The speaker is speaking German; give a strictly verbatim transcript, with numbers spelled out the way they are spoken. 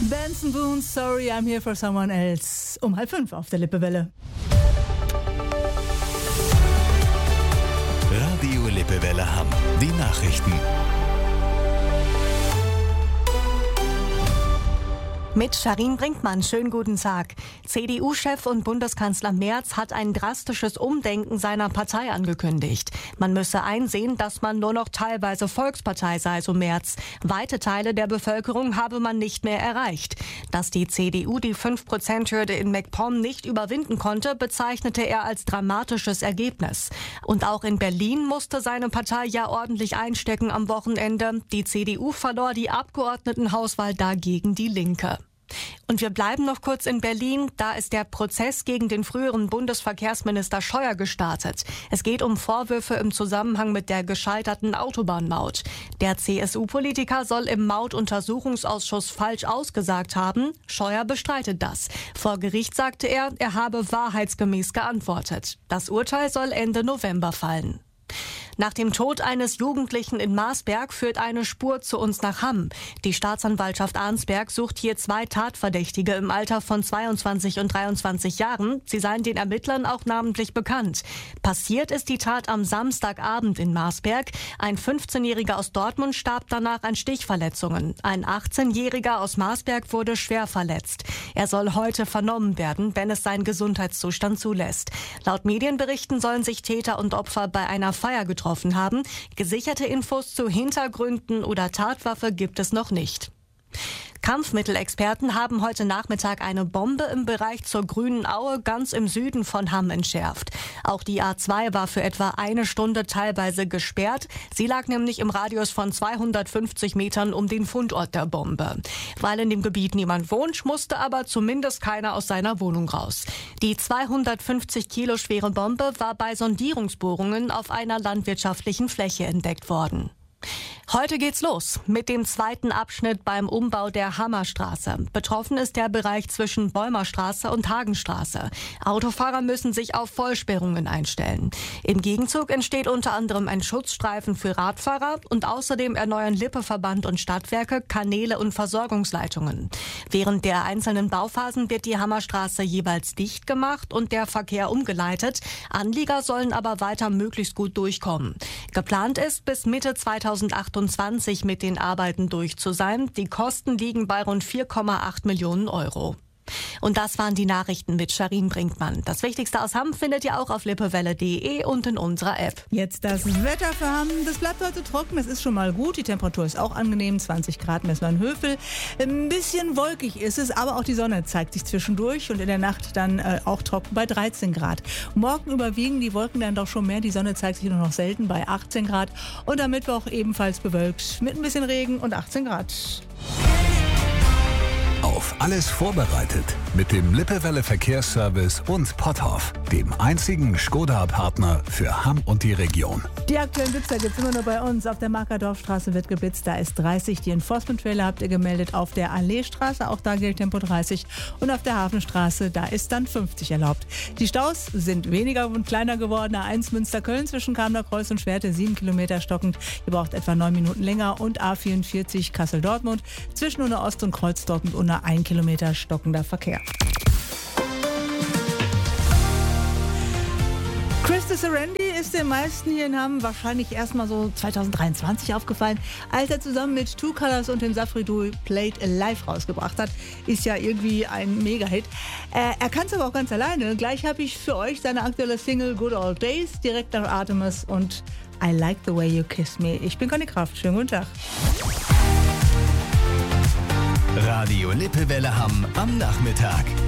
Benson Boone, Sorry, I'm Here for Someone Else. Um halb fünf auf der Lippewelle. Radio Lippewelle Hamm. Die Nachrichten. Mit Sharin Brinkmann, schönen guten Tag. C D U-Chef und Bundeskanzler Merz hat ein drastisches Umdenken seiner Partei angekündigt. Man müsse einsehen, dass man nur noch teilweise Volkspartei sei, so Merz. Weite Teile der Bevölkerung habe man nicht mehr erreicht. Dass die C D U die fünf Prozent Hürde in MacPom nicht überwinden konnte, bezeichnete er als dramatisches Ergebnis. Und auch in Berlin musste seine Partei ja ordentlich einstecken am Wochenende. Die C D U verlor die Abgeordnetenhauswahl dagegen die Linke. Und wir bleiben noch kurz in Berlin. Da ist der Prozess gegen den früheren Bundesverkehrsminister Scheuer gestartet. Es geht um Vorwürfe im Zusammenhang mit der gescheiterten Autobahnmaut. Der C S U-Politiker soll im Mautuntersuchungsausschuss falsch ausgesagt haben. Scheuer bestreitet das. Vor Gericht sagte er, er habe wahrheitsgemäß geantwortet. Das Urteil soll Ende November fallen. Nach dem Tod eines Jugendlichen in Marsberg führt eine Spur zu uns nach Hamm. Die Staatsanwaltschaft Arnsberg sucht hier zwei Tatverdächtige im Alter von zweiundzwanzig und dreiundzwanzig Jahren. Sie seien den Ermittlern auch namentlich bekannt. Passiert ist die Tat am Samstagabend in Marsberg. Ein fünfzehnjähriger aus Dortmund starb danach an Stichverletzungen. Ein achtzehnjähriger aus Marsberg wurde schwer verletzt. Er soll heute vernommen werden, wenn es seinen Gesundheitszustand zulässt. Laut Medienberichten sollen sich Täter und Opfer bei einer Feier getroffen haben. Gesicherte Infos zu Hintergründen oder Tatwaffe gibt es noch nicht. Kampfmittelexperten haben heute Nachmittag eine Bombe im Bereich zur Grünen Aue ganz im Süden von Hamm entschärft. Auch die A zwei war für etwa eine Stunde teilweise gesperrt. Sie lag nämlich im Radius von zweihundertfünfzig Metern um den Fundort der Bombe. Weil in dem Gebiet niemand wohnt, musste aber zumindest keiner aus seiner Wohnung raus. Die zweihundertfünfzig Kilo schwere Bombe war bei Sondierungsbohrungen auf einer landwirtschaftlichen Fläche entdeckt worden. Heute geht's los mit dem zweiten Abschnitt beim Umbau der Hammerstraße. Betroffen ist der Bereich zwischen Bäumerstraße und Hagenstraße. Autofahrer müssen sich auf Vollsperrungen einstellen. Im Gegenzug entsteht unter anderem ein Schutzstreifen für Radfahrer und außerdem erneuern Lippeverband und Stadtwerke Kanäle und Versorgungsleitungen. Während der einzelnen Bauphasen wird die Hammerstraße jeweils dicht gemacht und der Verkehr umgeleitet. Anlieger sollen aber weiter möglichst gut durchkommen. Geplant ist, bis Mitte zweitausendachtundzwanzig mit den Arbeiten durch zu sein. Die Kosten liegen bei rund vier Komma acht Millionen Euro. Und das waren die Nachrichten mit Sharin Brinkmann. Das Wichtigste aus Hamm findet ihr auch auf lippewelle punkt de und in unserer App. Jetzt das Wetter für Hamm. Das bleibt heute trocken, das ist schon mal gut. Die Temperatur ist auch angenehm, zwanzig Grad Messmann-Hövel. Ein bisschen wolkig ist es, aber auch die Sonne zeigt sich zwischendurch und in der Nacht dann äh, auch trocken bei dreizehn Grad. Morgen überwiegen die Wolken dann doch schon mehr. Die Sonne zeigt sich nur noch selten bei achtzehn Grad und am Mittwoch ebenfalls bewölkt mit ein bisschen Regen und achtzehn Grad. Auf alles vorbereitet mit dem Lippewelle Verkehrsservice und Potthoff, dem einzigen Skoda-Partner für Hamm und die Region. Die aktuellen Blitzer gibt es immer nur bei uns. Auf der Markerdorfstraße wird geblitzt, da ist dreißig. Die Enforcement-Trailer habt ihr gemeldet auf der Alleestraße, auch da gilt Tempo dreißig. Und auf der Hafenstraße, da ist dann fünfzig erlaubt. Die Staus sind weniger und kleiner geworden. A eins Münster-Köln zwischen Kamener-Kreuz und Schwerte, sieben Kilometer stockend. Ihr braucht etwa neun Minuten länger. Und A vierundvierzig Kassel-Dortmund zwischen Unna Ost und Kreuz-Dortmund unter ein Kilometer stockender Verkehr. Krista Serendi ist den meisten hier in Hamm wahrscheinlich erstmal so zweitausenddreiundzwanzig aufgefallen, als er zusammen mit Two Colors und dem Safri-Duo Played Alive rausgebracht hat. Ist ja irgendwie ein Mega-Hit. Äh, er kann es aber auch ganz alleine. Gleich habe ich für euch seine aktuelle Single Good Old Days, direkt nach Artemis und I Like the Way You Kiss Me. Ich bin Conny Kraft. Schönen guten Tag. Radio Lippewelle Hamm am Nachmittag.